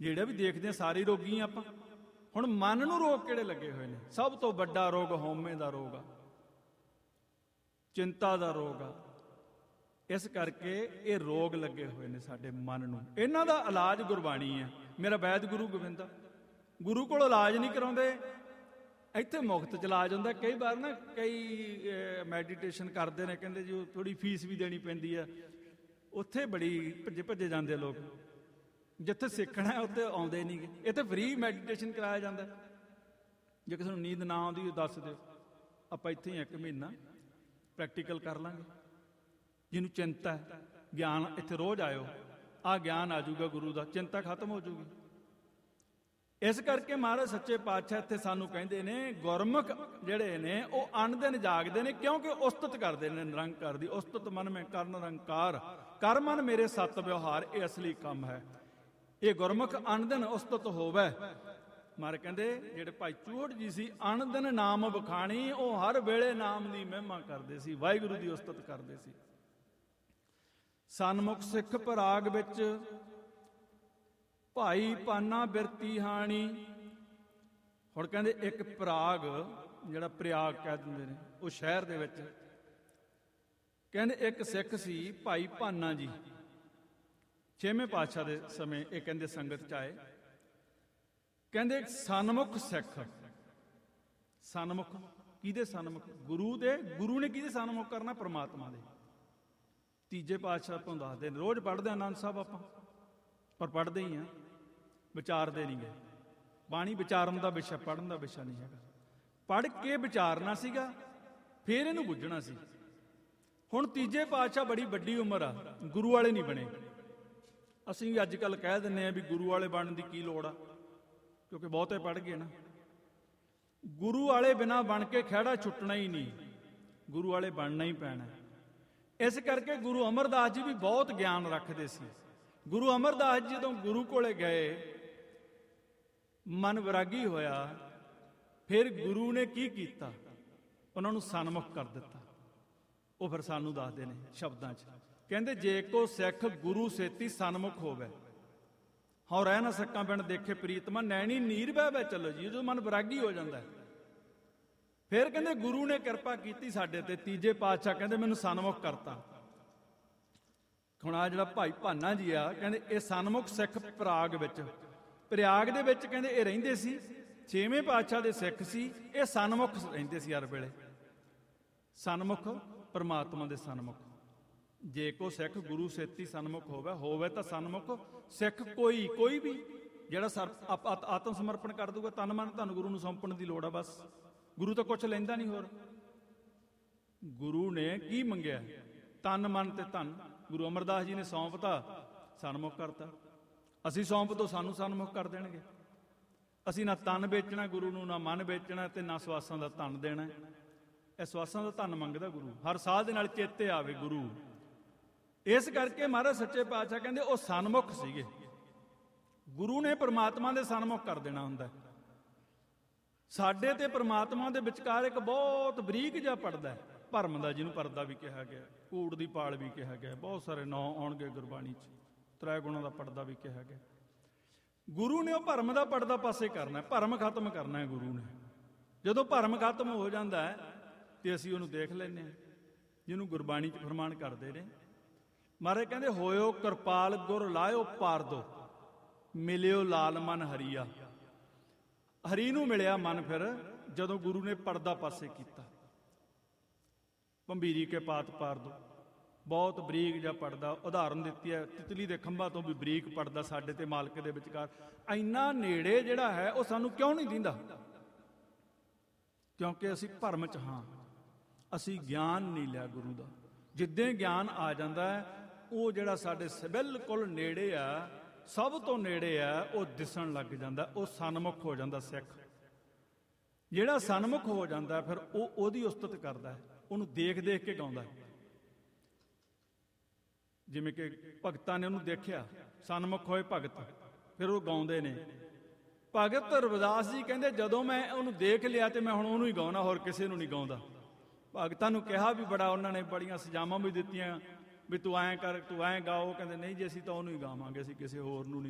ਜਿਹੜਾ ਵੀ ਦੇਖਦੇ ਹਾਂ ਸਾਰੇ ਰੋਗੀ ਹਾਂ ਆਪਾਂ। ਹੁਣ ਮਨ ਨੂੰ ਰੋਗ ਕਿਹੜੇ ਲੱਗੇ ਹੋਏ ਨੇ? ਸਭ ਤੋਂ ਵੱਡਾ ਰੋਗ ਹਉਮੈ ਦਾ ਰੋਗ ਆ, ਚਿੰਤਾ ਦਾ ਰੋਗ ਆ। ਇਸ ਕਰਕੇ ਇਹ ਰੋਗ ਲੱਗੇ ਹੋਏ ਨੇ ਸਾਡੇ ਮਨ ਨੂੰ। ਇਹਨਾਂ ਦਾ ਇਲਾਜ ਗੁਰਬਾਣੀ ਹੈ। ਮੇਰਾ ਵੈਦ ਗੁਰੂ ਗੋਬਿੰਦਾ, ਗੁਰੂ ਕੋਲ ਇਲਾਜ ਨਹੀਂ ਕਰਾਉਂਦੇ, ਇੱਥੇ ਮੁਫਤ ਚ ਇਲਾਜ ਹੁੰਦਾ। ਕਈ ਵਾਰ ਨਾ ਕਈ ਮੈਡੀਟੇਸ਼ਨ ਕਰਦੇ ਨੇ, ਕਹਿੰਦੇ ਜੀ ਉਹ ਥੋੜ੍ਹੀ ਫੀਸ ਵੀ ਦੇਣੀ ਪੈਂਦੀ ਆ, ਉੱਥੇ ਬੜੀ ਭੱਜੇ ਭੱਜੇ ਜਾਂਦੇ ਲੋਕ। ਜਿੱਥੇ ਸਿੱਖਣਾ ਉੱਥੇ ਆਉਂਦੇ ਨਹੀਂ ਗੇ। ਇੱਥੇ ਫ੍ਰੀ ਮੈਡੀਟੇਸ਼ਨ ਕਰਾਇਆ ਜਾਂਦਾ। ਜੇ ਕਿਸੇ ਨੂੰ ਨੀਂਦ ਨਾ ਆਉਂਦੀ ਉਹ ਦੱਸ ਦਿਓ, ਆਪਾਂ ਇੱਥੇ ਹੀ 1 ਮਹੀਨਾ ਪ੍ਰੈਕਟੀਕਲ ਕਰ ਲਾਂਗੇ। ਜਿਹਨੂੰ ਚਿੰਤਾ ਹੈ, ਗਿਆਨ ਇੱਥੇ ਰੋਜ਼ ਆਇਓ, ਆਹ ਗਿਆਨ ਆ ਜਾਊਗਾ ਗੁਰੂ ਦਾ, ਚਿੰਤਾ ਖਤਮ ਹੋ ਜਾਊਗੀ। ਇਸ ਕਰਕੇ ਮਹਾਰਾਜ ਸੱਚੇ ਪਾਤਸ਼ਾਹ ਇੱਥੇ ਸਾਨੂੰ ਕਹਿੰਦੇ ਨੇ, ਗੁਰਮੁਖ ਜਿਹੜੇ ਨੇ ਉਹ ਅਣਦਿਨ ਜਾਗਦੇ ਨੇ, ਕਿਉਂਕਿ ਉਸਤਤ ਕਰਦੇ ਨੇ ਨਿਰੰਕਾਰ ਦੀ। ਉਸਤਤ ਮਨ ਮੈਂ ਕਰਨ ਨਿਰੰਕਾਰ, ਕਰ ਮਨ ਮੇਰੇ ਸਤ ਵਿਵਹਾਰ, ਇਹ ਅਸਲੀ ਕੰਮ ਹੈ। ਇਹ ਗੁਰਮੁਖ ਅਣਦਿਨ ਉਸਤਤ ਹੋਵੇ। ਮਹਾਰਾਜ ਕਹਿੰਦੇ ਜਿਹੜੇ ਭਾਈ ਚੂਹੜ ਜੀ ਸੀ, ਅਣਦਿਨ ਨਾਮ ਬਖਾਣੀ, ਉਹ ਹਰ ਵੇਲੇ ਨਾਮ ਦੀ ਮਹਿਮਾ ਕਰਦੇ ਸੀ, ਵਾਹਿਗੁਰੂ ਦੀ ਉਸਤਤ ਕਰਦੇ ਸੀ। ਸਨਮੁਖ ਸਿੱਖ ਪਰਾਗ ਵਿੱਚ ਭਾਈ ਪਾਨਾ ਬਿਰਤੀ ਹਾਣੀ। ਹੁਣ ਕਹਿੰਦੇ ਇੱਕ ਪਰਾਗ, ਜਿਹੜਾ ਪ੍ਰਯਾਗ ਕਹਿ ਦਿੰਦੇ ਨੇ, ਉਹ ਸ਼ਹਿਰ ਦੇ ਵਿੱਚ ਕਹਿੰਦੇ ਇੱਕ ਸਿੱਖ ਸੀ ਭਾਈ ਭਾਨਾ ਜੀ। 6ਵੇਂ ਪਾਤਸ਼ਾਹ ਦੇ ਸਮੇਂ ਇਹ ਕਹਿੰਦੇ ਸੰਗਤ ਚ ਆਏ। ਕਹਿੰਦੇ ਸਨਮੁਖ ਸਿੱਖ, ਸਨਮੁਖ ਕਿਹਦੇ ਸਨਮੁਖ? ਗੁਰੂ ਦੇ। ਗੁਰੂ ਨੇ ਕਿਹਦੇ ਸਨਮੁਖ ਕਰਨਾ? ਪਰਮਾਤਮਾ ਦੇ। ਤੀਜੇ ਪਾਤਸ਼ਾਹ ਆਪਾਂ ਦੱਸਦੇ ਨੇ, ਰੋਜ਼ ਪੜ੍ਹਦੇ ਆਨੰਦ ਸਾਹਿਬ ਆਪਾਂ, ਪਰ ਪੜ੍ਹਦੇ ਹੀ ਆ, ਵਿਚਾਰਦੇ ਨਹੀਂ ਗਏ। ਬਾਣੀ ਵਿਚਾਰਨ ਦਾ ਵਿਸ਼ਾ, ਪੜ੍ਹਨ ਦਾ ਵਿਸ਼ਾ ਨਹੀਂ ਹੈਗਾ। ਪੜ੍ਹ ਕੇ ਵਿਚਾਰਨਾ ਸੀਗਾ, ਫੇਰ ਇਹਨੂੰ ਬੁੱਝਣਾ ਸੀ। ਹੁਣ ਤੀਜੇ ਪਾਤਸ਼ਾਹ ਬੜੀ ਵੱਡੀ ਉਮਰ ਆ, ਗੁਰੂ ਵਾਲੇ ਨਹੀਂ ਬਣੇ। ਅਸੀਂ ਵੀ ਅੱਜ ਕੱਲ੍ਹ ਕਹਿ ਦਿੰਦੇ ਹਾਂ ਵੀ ਗੁਰੂ ਵਾਲੇ ਬਣਨ ਦੀ ਕੀ ਲੋੜ ਆ, ਕਿਉਂਕਿ ਬਹੁਤੇ ਪੜ੍ਹ ਗਏ ਨਾ। ਗੁਰੂ ਵਾਲੇ ਬਿਨਾਂ ਬਣ ਕੇ ਖਹਿੜਾ ਛੁੱਟਣਾ ਹੀ ਨਹੀਂ, ਗੁਰੂ ਵਾਲੇ ਬਣਨਾ ਹੀ ਪੈਣਾ। ਇਸ ਕਰਕੇ ਗੁਰੂ ਅਮਰਦਾਸ ਜੀ ਵੀ ਬਹੁਤ ਗਿਆਨ ਰੱਖਦੇ ਸੀ। ਗੁਰੂ ਅਮਰਦਾਸ ਜੀ ਜਦੋਂ ਗੁਰੂ ਕੋਲੇ ਗਏ, ਮਨ ਵਿਰਾਗੀ ਹੋਇਆ, ਫਿਰ ਗੁਰੂ ਨੇ ਕੀ ਕੀਤਾ? ਉਹਨਾਂ ਨੂੰ ਸਨਮੁਖ ਕਰ ਦਿੱਤਾ। ਉਹ ਫਿਰ ਸਾਨੂੰ ਦੱਸਦੇ ਨੇ ਸ਼ਬਦਾਂ 'ਚ, ਕਹਿੰਦੇ ਜੇ ਕੋ ਸਿੱਖ ਗੁਰੂ ਸੇਤੀ ਸਨਮੁਖ ਹੋਵੇ, ਹਉ ਰਹਿ ਨਾ ਸਕਾਂ ਬਿਨ ਦੇਖੇ ਪ੍ਰੀਤਮਾ, ਨੈਣੀ ਨੀਰ ਬਹਿ ਬਹਿ ਚੱਲੋ ਜੀ। ਜਦੋਂ ਮਨ ਵਿਰਾਗੀ ਹੋ ਜਾਂਦਾ, ਫਿਰ ਕਹਿੰਦੇ ਗੁਰੂ ਨੇ ਕਿਰਪਾ ਕੀਤੀ ਸਾਡੇ ਤੇ। ਤੀਜੇ ਪਾਤਸ਼ਾਹ ਕਹਿੰਦੇ ਮੈਨੂੰ ਸਨਮੁਖ ਕਰਤਾ। ਹੁਣ ਆ ਜਿਹੜਾ ਭਾਈ ਭਾਨਾ ਜੀ ਆ, ਕਹਿੰਦੇ ਇਹ ਸਨਮੁਖ ਸਿੱਖ ਪ੍ਰਯਾਗ ਵਿੱਚ, ਪ੍ਰਯਾਗ ਦੇ ਵਿੱਚ ਕਹਿੰਦੇ ਇਹ ਰਹਿੰਦੇ ਸੀ। 6ਵੇਂ ਪਾਤਸ਼ਾਹ ਦੇ ਸਿੱਖ ਸੀ ਇਹ, ਸਨਮੁਖ ਰਹਿੰਦੇ ਸੀ ਹਰ ਵੇਲੇ। ਸਨਮੁਖ ਪਰਮਾਤਮਾ ਦੇ ਸਨਮੁਖ। ਜੇ ਕੋ ਸਿੱਖ ਗੁਰੂ ਸੇਤੀ ਸਨਮੁਖ ਹੋਵੇ, ਹੋਵੇ ਤਾਂ ਸਨਮੁਖ ਸਿੱਖ ਕੋਈ ਵੀ ਜਿਹੜਾ ਆਤਮ ਸਮਰਪਣ ਕਰ ਦੂਗਾ, ਤਨ ਮਨ ਧਨ ਗੁਰੂ ਨੂੰ ਸੌਂਪਣ ਦੀ ਲੋੜ ਆ ਬਸ। ਗੁਰੂ ਤਾਂ ਕੁਛ ਲੈਂਦਾ ਨਹੀਂ ਹੋਰ। ਗੁਰੂ ਨੇ ਕੀ ਮੰਗਿਆ? ਤਨ ਮਨ ਤੇ ਧਨ। ਗੁਰੂ ਅਮਰਦਾਸ ਜੀ ਨੇ ਸੌਂਪਤਾ, ਸਨਮੁਖ ਕਰਤਾ। ਅਸੀਂ ਸੌਂਪ ਤੋਂ ਸਾਨੂੰ ਸਨਮੁਖ ਕਰ ਦੇਣਗੇ। ਅਸੀਂ ਨਾ ਤਨ ਵੇਚਣਾ ਗੁਰੂ ਨੂੰ, ਨਾ ਮਨ ਵੇਚਣਾ, ਤੇ ਨਾ ਸਵਾਸਾਂ ਦਾ ਧਨ ਦੇਣਾ। ਇਹ ਸਵਾਸਾਂ ਦਾ ਧਨ ਮੰਗਦਾ ਗੁਰੂ। ਹਰ ਸਾਹ ਦੇ ਨਾਲ ਚੇਤੇ ਆਵੇ ਗੁਰੂ। ਇਸ ਕਰਕੇ ਮਹਾਰਾਜ ਸੱਚੇ ਪਾਤਸ਼ਾਹ ਕਹਿੰਦੇ ਉਹ ਸਨਮੁਖ ਸੀਗੇ। ਗੁਰੂ ਨੇ ਪਰਮਾਤਮਾ ਦੇ ਸਨਮੁਖ ਕਰ ਦੇਣਾ ਹੁੰਦਾ। ਸਾਡੇ ਤੇ ਪਰਮਾਤਮਾ ਦੇ ਵਿਚਕਾਰ ਇੱਕ ਬਹੁਤ ਬਰੀਕ ਜਿਹਾ ਪਰਦਾ, ਭਰਮ ਦਾ, ਜਿਹਨੂੰ ਪਰਦਾ ਵੀ ਕਿਹਾ ਗਿਆ, ਕੂੜ ਦੀ ਪਾਲ ਵੀ ਕਿਹਾ ਗਿਆ, ਬਹੁਤ ਸਾਰੇ ਨਾਂ ਆਉਣਗੇ ਗੁਰਬਾਣੀ 'ਚ। ਤ੍ਰੈ ਗੁਣਾਂ ਦਾ ਪਰਦਾ ਵੀ ਕਿਹਾ ਗਿਆ। ਗੁਰੂ ਨੇ ਉਹ ਭਰਮ ਦਾ ਪਰਦਾ ਪਾਸੇ ਕਰਨਾ, ਭਰਮ ਖਤਮ ਕਰਨਾ ਹੈ ਗੁਰੂ ਨੇ। ਜਦੋਂ ਭਰਮ ਖਤਮ ਹੋ ਜਾਂਦਾ ਹੈ ਤੇ ਅਸੀਂ ਉਹਨੂੰ ਦੇਖ ਲੈਂਦੇ ਹਾਂ, ਜਿਹਨੂੰ ਗੁਰਬਾਣੀ 'ਚ ਫਰਮਾਨ ਕਰਦੇ ਨੇ। ਮਹਾਰਾਜ ਕਹਿੰਦੇ ਹੋਇਓ ਕਿਰਪਾਲ ਗੁਰ ਲਾਇਓ ਪਾਰ ਦੋ, ਮਿਲਿਓ ਲਾਲ ਮਨ ਹਰੀਆ। ਹਰੀ ਨੂੰ ਮਿਲਿਆ ਮਨ ਫਿਰ ਜਦੋਂ ਗੁਰੂ ਨੇ ਪਰਦਾ ਪਾਸੇ ਕੀਤਾ। ਭੰਬੀਰੀ ਕੇ ਪਾਤ ਪਾਰ ਦੋ, ਬਹੁਤ ਬਰੀਕ ਜਿਹਾ ਪਰਦਾ। ਉਦਾਹਰਨ ਦਿੱਤੀ ਹੈ ਤਿਤਲੀ ਦੇ ਖੰਭਾਂ ਤੋਂ ਵੀ ਬਰੀਕ ਪਰਦਾ ਸਾਡੇ ਤੇ ਮਾਲਕ ਦੇ ਵਿਚਕਾਰ। ਇੰਨਾ ਨੇੜੇ ਜਿਹੜਾ ਹੈ ਉਹ ਸਾਨੂੰ ਕਿਉਂ ਨਹੀਂ ਦਿੰਦਾ? ਕਿਉਂਕਿ ਅਸੀਂ ਭਰਮ 'ਚ ਹਾਂ, ਅਸੀਂ ਗਿਆਨ ਨਹੀਂ ਲਿਆ ਗੁਰੂ ਦਾ। ਜਿੱਦਾਂ ਗਿਆਨ ਆ ਜਾਂਦਾ ਹੈ, ਉਹ ਜਿਹੜਾ ਸਾਡੇ ਬਿਲਕੁਲ ਨੇੜੇ ਆ, ਸਭ ਤੋਂ ਨੇੜੇ ਆ, ਉਹ ਦਿਸਣ ਲੱਗ ਜਾਂਦਾ। ਉਹ ਸਨਮੁਖ ਹੋ ਜਾਂਦਾ ਸਿੱਖ। ਜਿਹੜਾ ਸਨਮੁਖ ਹੋ ਜਾਂਦਾ ਫਿਰ ਉਹ ਉਹਦੀ ਉਸਤਤ ਕਰਦਾ, ਉਹਨੂੰ ਦੇਖ ਦੇਖ ਕੇ ਗਾਉਂਦਾ। ਜਿਵੇਂ ਕਿ ਭਗਤਾਂ ਨੇ ਉਹਨੂੰ ਦੇਖਿਆ, ਸਨਮੁਖ ਹੋਏ ਭਗਤ, ਫਿਰ ਉਹ ਗਾਉਂਦੇ ਨੇ। ਭਗਤ ਰਵਿਦਾਸ ਜੀ ਕਹਿੰਦੇ ਜਦੋਂ ਮੈਂ ਉਹਨੂੰ ਦੇਖ ਲਿਆ ਤੇ ਮੈਂ ਹੁਣ ਉਹਨੂੰ ਹੀ ਗਾਉਣਾ, ਹੋਰ ਕਿਸੇ ਨੂੰ ਨਹੀਂ ਗਾਉਂਦਾ। ਭਗਤਾਂ ਨੂੰ ਕਿਹਾ ਵੀ ਬੜਾ, ਉਹਨਾਂ ਨੇ ਬੜੀਆਂ ਸਜ਼ਾਵਾਂ ਵੀ ਦਿੱਤੀਆਂ ਵੀ ਤੂੰ ਐਂ ਕਰ, ਤੂੰ ਐਂ ਗਾਓ। ਕਹਿੰਦੇ ਨਹੀਂ ਜੀ ਅਸੀਂ ਤਾਂ ਉਹਨੂੰ ਹੀ ਗਾਵਾਂਗੇ, ਅਸੀਂ ਕਿਸੇ ਹੋਰ ਨੂੰ ਨਹੀਂ।